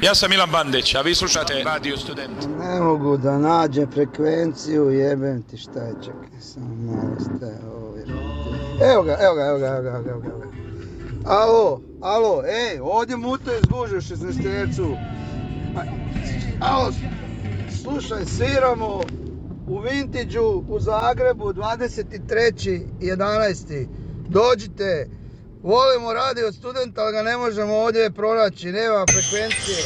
Ja sam Milan Bandić, a vi slušate Radio Student. Ne mogu da nađem frekvenciju, jebem ti šta je, čekaj, samo malo ste ovdje. Evo ga. Alo, ej, ovdje Muto izgužio 16-tercu. Alo, slušaj, sviramo u Vintage-u u Zagrebu 23.11. Dođite, volimo Radio Student, ali ga ne možemo ovdje pronaći, nema frekvencije.